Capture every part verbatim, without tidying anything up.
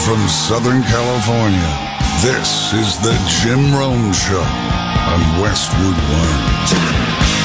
from Southern California, this is the Jim Rome Show on Westwood One.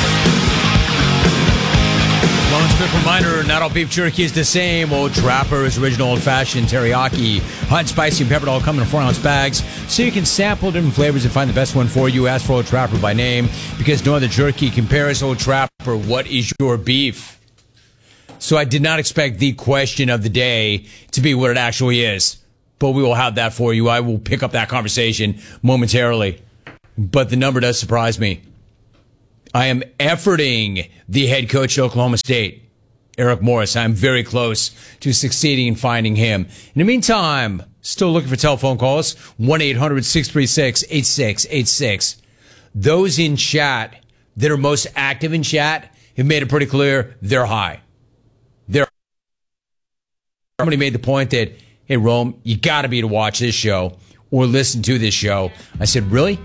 One quick reminder, not all beef jerky is the same. Old Trapper's original old-fashioned teriyaki, hot and spicy and peppered, all come in four-ounce bags, so you can sample different flavors and find the best one for you. Ask for Old Trapper by name, because no other jerky compares. Old Trapper, what is your beef? So I did not expect the question of the day to be what it actually is, but we will have that for you. I will pick up that conversation momentarily, but the number does surprise me. I am efforting the head coach at Oklahoma State, Eric Morris. I'm very close to succeeding in finding him. In the meantime, still looking for telephone calls, one eight hundred six three six eight six eight six. Those in chat that are most active in chat have made it pretty clear they're high. They're Somebody made the point that, hey, Rome, you got to be to watch this show or listen to this show. I said, really?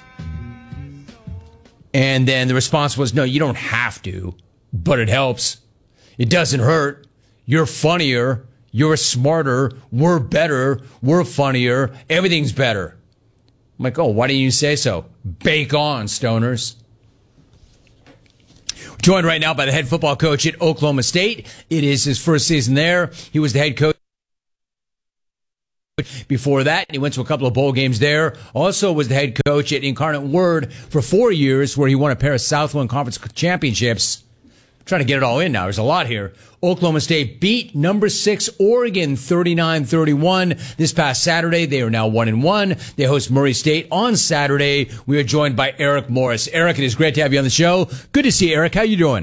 And then the response was, no, you don't have to, but it helps. It doesn't hurt. You're funnier. You're smarter. We're better. We're funnier. Everything's better. I'm like, oh, why didn't you say so? Bake on, stoners. Joined right now by the head football coach at Oklahoma State. It is his first season there. He was the head coach before that. He went to a couple of bowl games there. Also was the head coach at Incarnate Word for four years, where he won a pair of Southland Conference championships. I'm trying to get it all in now. There's a lot here. Oklahoma State beat number six Oregon thirty-nine thirty-one this past Saturday. They are now one and one. They host Murray State on Saturday. We are joined by Eric Morris. Eric, it is great to have you on the show. Good to see you, Eric. How you doing?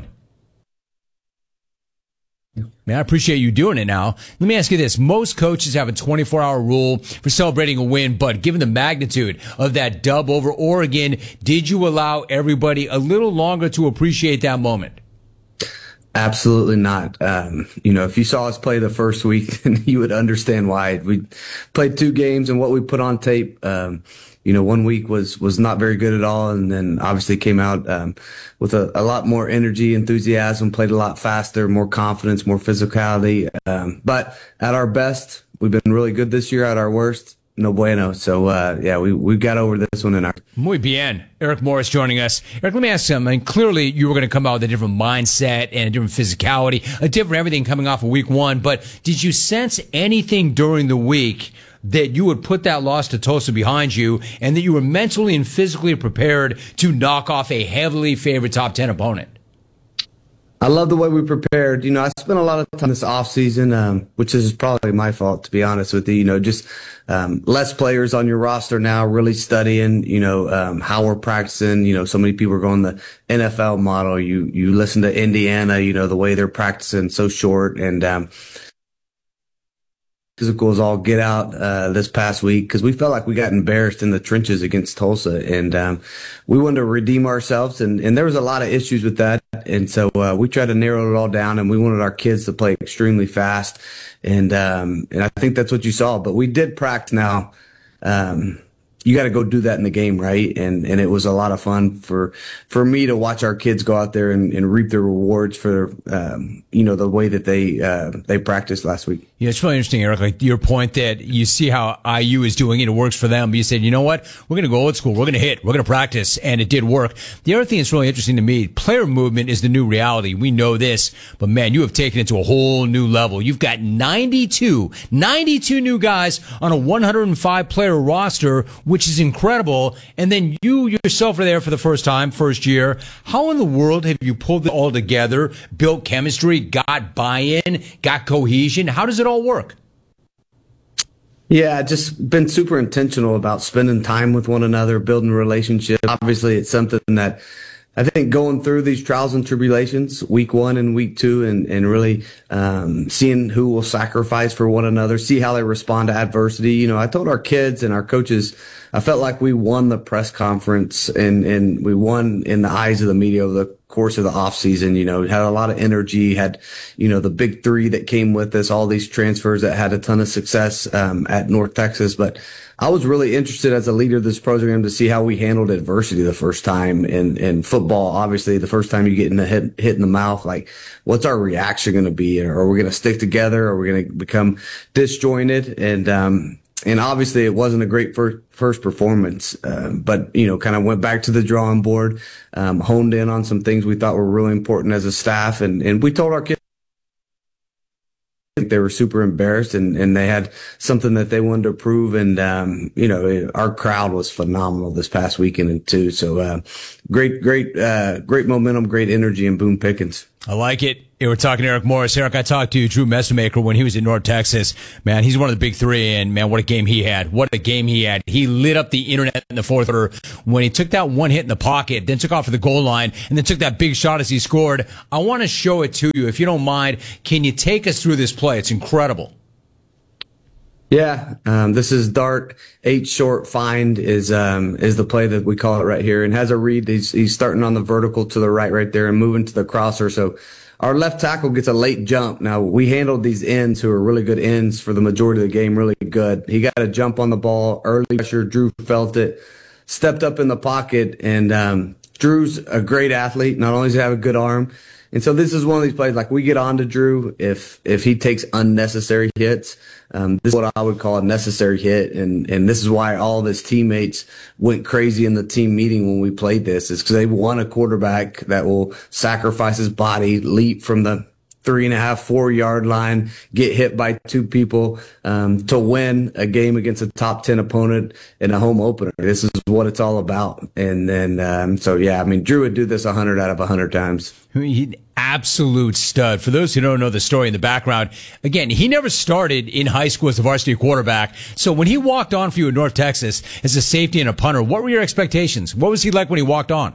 Man, I appreciate you doing it now. Let me ask you this. Most coaches have a twenty-four hour rule for celebrating a win, but given the magnitude of that dub over Oregon, did you allow everybody a little longer to appreciate that moment? Absolutely not. Um, you know, if you saw us play the first week, you would understand why. We played two games, and what we put on tape, um, you know, one week was, was not very good at all. And then obviously came out, um, with a, a lot more energy, enthusiasm, played a lot faster, more confidence, more physicality. Um, but at our best, we've been really good this year. At our worst, no bueno. So, uh, yeah, we, we got over this one in our. Muy bien. Eric Morris joining us. Eric, let me ask you something. Clearly, you were going to come out with a different mindset and a different physicality, a different everything coming off of week one. But did you sense anything during the week that you would put that loss to Tulsa behind you, and that you were mentally and physically prepared to knock off a heavily favored top ten opponent? I love the way we prepared. You know, I spent a lot of time this offseason, um, which is probably my fault, to be honest with you. You know, just um, less players on your roster now, really studying, you know, um, how we're practicing. You know, so many people are going the N F L model. You you listen to Indiana, you know, the way they're practicing so short. And um physical as all get out uh this past week, because we felt like we got embarrassed in the trenches against Tulsa, and um we wanted to redeem ourselves, and and there was a lot of issues with that, and so uh we tried to narrow it all down, and we wanted our kids to play extremely fast, and um and I think that's what you saw. But we did practice now. um You got to go do that in the game, right? And and it was a lot of fun for for me to watch our kids go out there and, and reap the rewards for um, you know, the way that they uh, they practiced last week. Yeah, it's really interesting, Eric. Like your point that you see how I U is doing it, it works for them. But you said, you know what? We're going to go old school. We're going to hit. We're going to practice, and it did work. The other thing that's really interesting to me, player movement is the new reality. We know this, but man, you have taken it to a whole new level. You've got ninety-two, ninety-two new guys on a one hundred five player roster, which is incredible. And then you yourself are there for the first time, first year. How in the world have you pulled it all together, built chemistry, got buy-in, got cohesion? How does it all work? Yeah, just been super intentional about spending time with one another, building relationships. Obviously, it's something that I think going through these trials and tribulations, week one and week two, and, and really um, seeing who will sacrifice for one another, see how they respond to adversity. You know, I told our kids and our coaches, I felt like we won the press conference, and, and we won in the eyes of the media over the course of the off season. You know, had a lot of energy, had, you know, the big three that came with us, all these transfers that had a ton of success, um, at North Texas. But I was really interested as a leader of this program to see how we handled adversity the first time in, in football. Obviously, the first time you get in the hit, hit in the mouth, like, what's our reaction going to be? Are we going to stick together? Are we going to become disjointed? And, um, and obviously it wasn't a great first, first performance, uh, but, you know, kind of went back to the drawing board, um, honed in on some things we thought were really important as a staff. And, and we told our kids they were super embarrassed and, and they had something that they wanted to prove. And, um, you know, our crowd was phenomenal this past weekend too. So, uh, great, great, uh, great momentum, great energy in Boone Pickens. I like it. We're talking to Eric Morris. Eric, I talked to Drew Messamaker when he was in North Texas. Man, he's one of the big three, and man, what a game he had. What a game he had. He lit up the internet in the fourth quarter when he took that one hit in the pocket, then took off for the goal line, and then took that big shot as he scored. I want to show it to you. If you don't mind, can you take us through this play? It's incredible. Yeah, um, this is dart eight short find is um is the play that we call it right here, and has a read. He's he's starting on the vertical to the right right there and moving to the crosser. So our left tackle gets a late jump. Now we handled these ends who are really good ends for the majority of the game, really good. He got a jump on the ball early pressure. Drew felt it, stepped up in the pocket, and um Drew's a great athlete. Not only does he have a good arm. And so this is one of these plays, like we get on to Drew if if he takes unnecessary hits. Um, this is what I would call a necessary hit. And, and this is why all of his teammates went crazy in the team meeting when we played this, is because they want a quarterback that will sacrifice his body, leap from the three and a half, four yard line, get hit by two people, um, to win a game against a top ten opponent in a home opener. This is what it's all about. And then, um, so yeah, I mean, Drew would do this a hundred out of a hundred times. He, absolute stud. For those who don't know the story in the background, again, he never started in high school as a varsity quarterback. So when he walked on for you in North Texas as a safety and a punter, what were your expectations? What was he like when he walked on?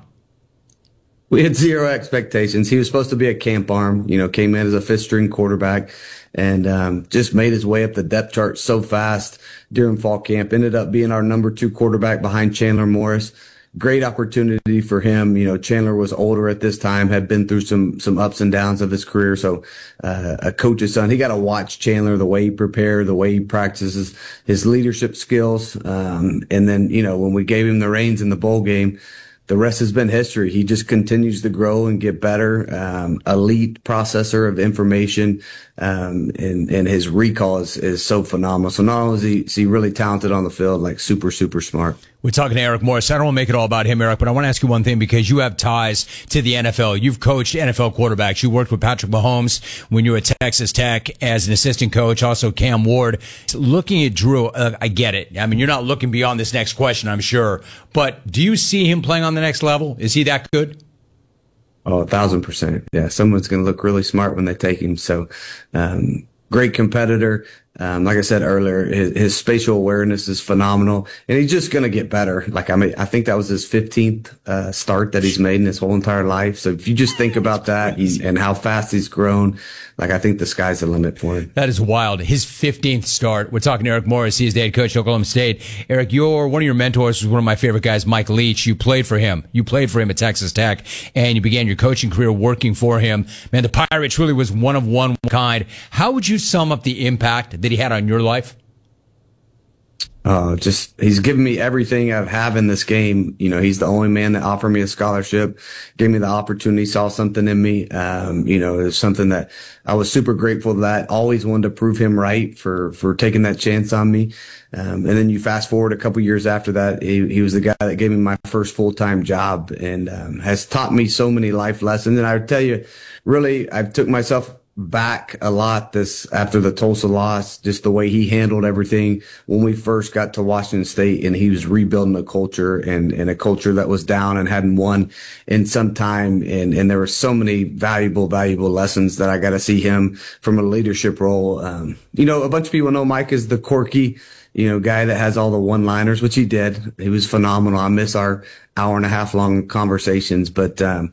We had zero expectations. He was supposed to be a camp arm, you know, came in as a fifth string quarterback and, um, just made his way up the depth chart so fast during fall camp. Ended up being our number two quarterback behind Chandler Morris. Great opportunity for him. You know, Chandler was older at this time, had been through some, some ups and downs of his career. So, uh, a coach's son, he got to watch Chandler, the way he prepared, the way he practices his leadership skills. Um, and then, you know, when we gave him the reins in the bowl game, the rest has been history. He just continues to grow and get better. Um, elite processor of information. Um, and, and his recall is, is so phenomenal. So not only is he, is he really talented on the field, like super, super smart. We're talking to Eric Morris. I don't want to make it all about him, Eric, but I want to ask you one thing because you have ties to the N F L. You've coached N F L quarterbacks. You worked with Patrick Mahomes when you were at Texas Tech as an assistant coach, also Cam Ward. Looking at Drew, uh, I get it. I mean, you're not looking beyond this next question, I'm sure. But do you see him playing on the next level? Is he that good? Oh, a thousand percent. Yeah, someone's going to look really smart when they take him. So, um, great competitor. Um, like I said earlier, his, his spatial awareness is phenomenal, and he's just going to get better. Like, I mean, I think that was his fifteenth, uh, start that he's made in his whole entire life. So if you just think about that and, and how fast he's grown, like, I think the sky's the limit for him. That is wild. His fifteenth start. We're talking to Eric Morris. He's the head coach at Oklahoma State. Eric, you're one of your mentors was one of my favorite guys, Mike Leach. You played for him. You played for him at Texas Tech, and you began your coaching career working for him. Man, the Pirate truly was one of one kind. How would you sum up the impact that he had on your life? Uh, just, he's given me everything I have in this game. You know, he's the only man that offered me a scholarship, gave me the opportunity, saw something in me. Um, you know, it was something that I was super grateful for that. Always wanted to prove him right for, for taking that chance on me. Um, and then you fast forward a couple years after that, he, he was the guy that gave me my first full-time job and, um, has taught me so many life lessons. And I would tell you, really, I've took myself back a lot this after the Tulsa loss, just the way he handled everything when we first got to Washington State, and he was rebuilding a culture and, and a culture that was down and hadn't won in some time. And, and there were so many valuable, valuable lessons that I got to see him from a leadership role. Um, you know, a bunch of people know Mike is the quirky, you know, guy that has all the one-liners, which he did. He was phenomenal. I miss our hour and a half long conversations, but, um,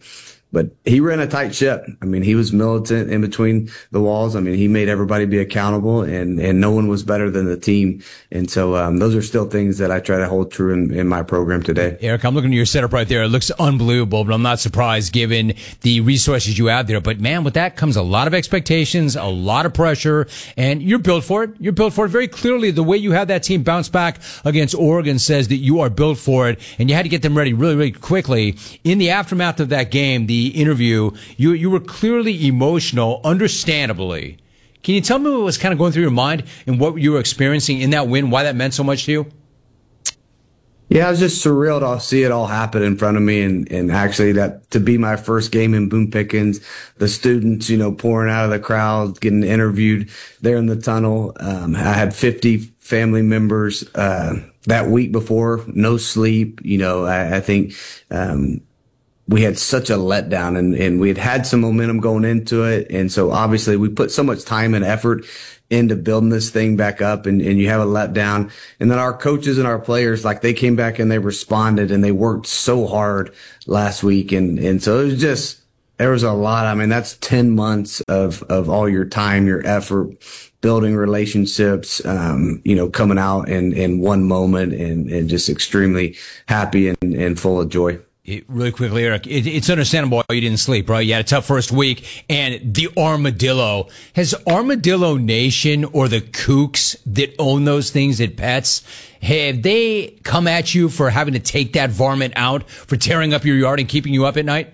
but he ran a tight ship. I mean, he was militant in between the walls. I mean, he made everybody be accountable, and, and no one was better than the team. And so um, those are still things that I try to hold true in, in my program today. Eric, I'm looking at your setup right there. It looks unbelievable, but I'm not surprised given the resources you have there. But man, with that comes a lot of expectations, a lot of pressure, and you're built for it. You're built for it very clearly. The way you had that team bounce back against Oregon says that you are built for it, and you had to get them ready really, really quickly. In the aftermath of that game, the interview, you you were clearly emotional, understandably. Can you tell me what was kind of going through your mind and what you were experiencing in that win, why that meant so much to you? Yeah, it was just surreal to see it all happen in front of me, and, and actually that to be my first game in Boone Pickens, the students, you know, pouring out of the crowd, getting interviewed there in the tunnel. Um, I had fifty family members uh, that week before, no sleep. You know, I, I think um, we had such a letdown, and, and we had had some momentum going into it. And so obviously we put so much time and effort into building this thing back up, and, and you have a letdown. And then our coaches and our players, like they came back and they responded and they worked so hard last week. And, and so it was just, there was a lot. I mean, that's ten months of, of all your time, your effort, building relationships, um, you know, coming out in, in one moment, and, and just extremely happy and, and full of joy. It, really quickly, Eric, it, it's understandable why you didn't sleep, right? You had a tough first week, and the armadillo. Has Armadillo Nation or the kooks that own those things at Pets, have they come at you for having to take that varmint out, for tearing up your yard and keeping you up at night?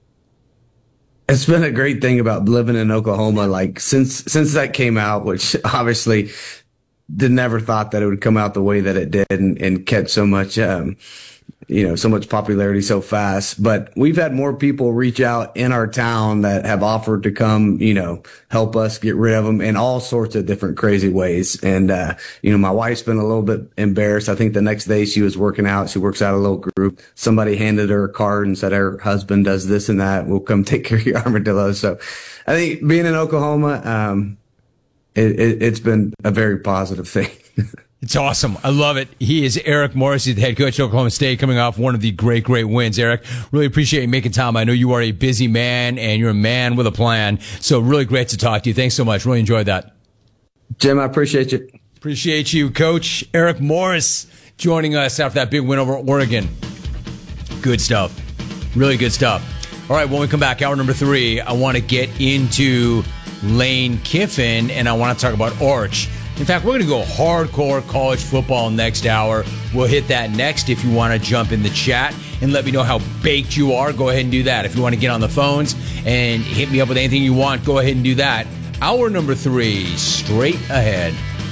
It's been a great thing about living in Oklahoma. Like since, since that came out, which obviously did never thought that it would come out the way that it did, and, and catch so much, um, you know, so much popularity so fast. But we've had more people reach out in our town that have offered to come, you know, help us get rid of them in all sorts of different crazy ways. And, uh, you know, my wife's been a little bit embarrassed. I think the next day she was working out. She works out a little group. Somebody handed her a card and said her husband does this and that. We'll come take care of your armadillos. So I think being in Oklahoma, um, it, it, it's been a very positive thing. It's awesome. I love it. He is Eric Morris, the head coach of Oklahoma State, coming off one of the great, great wins. Eric, really appreciate you making time. I know you are a busy man, and you're a man with a plan. So really great to talk to you. Thanks so much. Really enjoyed that. Jim, I appreciate you. Appreciate you, Coach Eric Morris, joining us after that big win over Oregon. Good stuff. Really good stuff. All right, when we come back, hour number three, I want to get into Lane Kiffin, and I want to talk about Arch. In fact, we're going to go hardcore college football next hour. We'll hit that next. If you want to jump in the chat and let me know how baked you are, go ahead and do that. If you want to get on the phones and hit me up with anything you want, go ahead and do that. Hour number three, straight ahead.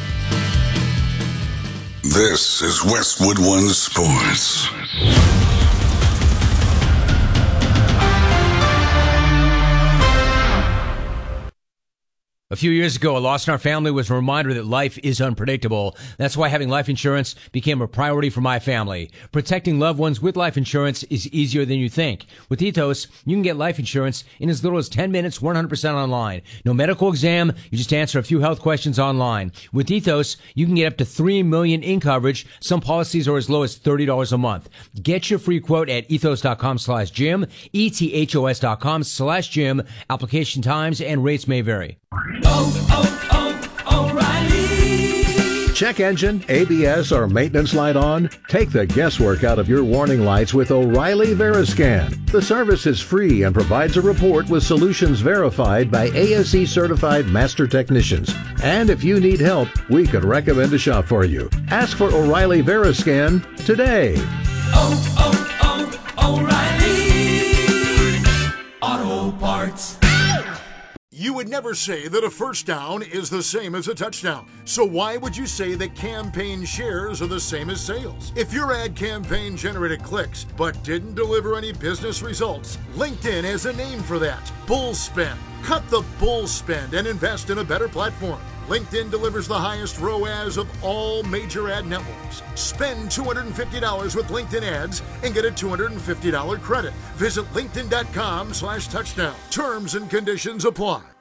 This is Westwood One Sports. A few years ago, a loss in our family was a reminder that life is unpredictable. That's why having life insurance became a priority for my family. Protecting loved ones with life insurance is easier than you think. With Ethos, you can get life insurance in as little as ten minutes, one hundred percent online. No medical exam, you just answer a few health questions online. With Ethos, you can get up to three million dollars in coverage. Some policies are as low as thirty dollars a month. Get your free quote at ethos.com slash Jim, ethos.com slash Jim. Application times and rates may vary. Oh, oh, oh, O'Reilly. Check engine, A B S, or maintenance light on? Take the guesswork out of your warning lights with O'Reilly Veriscan. The service is free and provides a report with solutions verified by A S E certified master technicians. And if you need help, we could recommend a shop for you. Ask for O'Reilly Veriscan today. Oh, oh, oh, O'Reilly Auto Parts. You would never say that a first down is the same as a touchdown. So why would you say that campaign shares are the same as sales? If your ad campaign generated clicks but didn't deliver any business results, LinkedIn has a name for that. Bull spend. Cut the bull spend and invest in a better platform. LinkedIn delivers the highest R O A S of all major ad networks. Spend two hundred fifty dollars with LinkedIn ads and get a two hundred fifty dollars credit. Visit linkedin.com slash touchdown. Terms and conditions apply.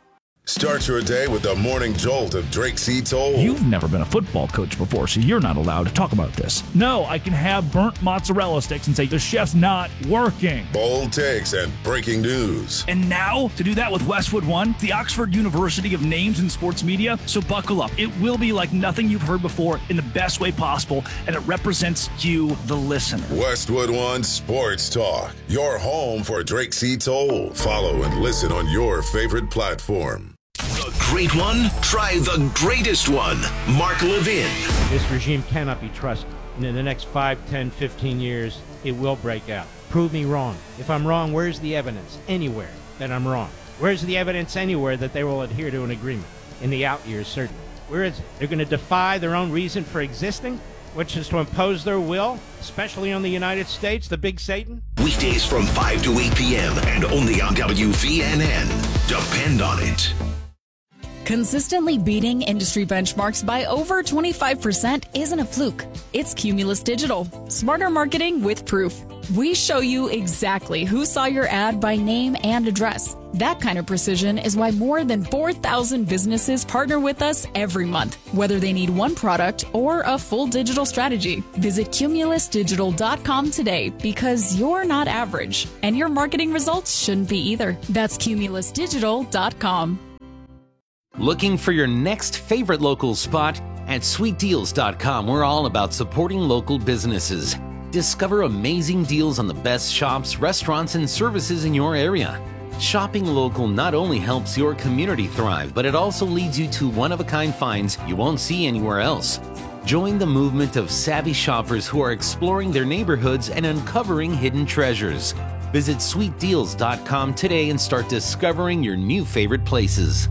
Start your day with the morning jolt of Drake C. Toll. You've never been a football coach before, so you're not allowed to talk about this. No, I can have burnt mozzarella sticks and say the chef's not working. Bold takes and breaking news. And now, to do that with Westwood One, the Oxford University of names in sports media, so buckle up. It will be like nothing you've heard before in the best way possible, and it represents you, the listener. Westwood One Sports Talk, your home for Drake C. Toll. Follow and listen on your favorite platform. The great one? Try the greatest one. Mark Levin. This regime cannot be trusted. And in the next five, ten, fifteen years, it will break out. Prove me wrong. If I'm wrong, where's the evidence anywhere that I'm wrong? Where's the evidence anywhere that they will adhere to an agreement? In the out years, certainly. Where is it? They're going to defy their own reason for existing, which is to impose their will, especially on the United States, the big Satan? Weekdays from five to eight p.m. and only on W V N N. Depend on it. Consistently beating industry benchmarks by over twenty-five percent isn't a fluke. It's Cumulus Digital. Smarter marketing with proof. We show you exactly who saw your ad by name and address. That kind of precision is why more than four thousand businesses partner with us every month, whether they need one product or a full digital strategy. Visit cumulus digital dot com today because you're not average, and your marketing results shouldn't be either. That's cumulus digital dot com. Looking for your next favorite local spot? At sweet deals dot com, we're all about supporting local businesses. Discover amazing deals on the best shops, restaurants, and services in your area. Shopping local not only helps your community thrive, but it also leads you to one-of-a-kind finds you won't see anywhere else. Join the movement of savvy shoppers who are exploring their neighborhoods and uncovering hidden treasures. Visit sweet deals dot com today and start discovering your new favorite places.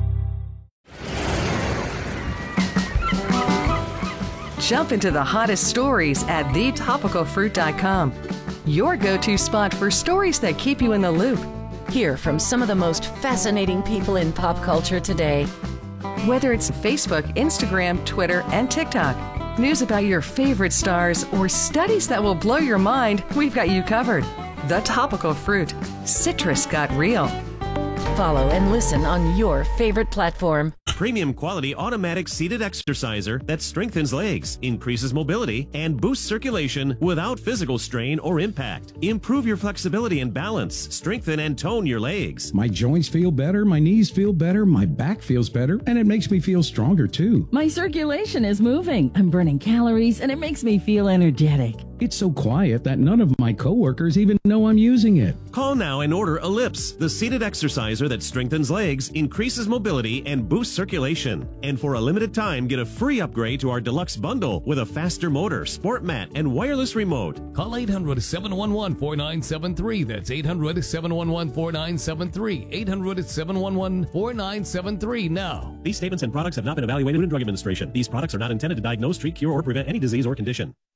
Jump into the hottest stories at the topical fruit dot com. Your go-to spot for stories that keep you in the loop. Hear from some of the most fascinating people in pop culture today. Whether it's Facebook, Instagram, Twitter, and TikTok, news about your favorite stars, or studies that will blow your mind, we've got you covered. The Topical Fruit. Citrus got real. Follow and listen on your favorite platform. Premium quality automatic seated exerciser that strengthens legs, increases mobility, and boosts circulation without physical strain or impact. Improve your flexibility and balance. Strengthen and tone your legs. My joints feel better, my knees feel better, my back feels better, and it makes me feel stronger too. My circulation is moving. I'm burning calories, and it makes me feel energetic. It's so quiet that none of my coworkers even know I'm using it. Call now and order Ellipse, the seated exerciser that strengthens legs, increases mobility, and boosts circulation. And for a limited time, get a free upgrade to our deluxe bundle with a faster motor, sport mat, and wireless remote. Call eight hundred, seven one one, four nine seven three. That's eight hundred, seven one one, four nine seven three. eight hundred, seven one one, four nine seven three now. These statements and products have not been evaluated in Drug Administration. These products are not intended to diagnose, treat, cure, or prevent any disease or condition.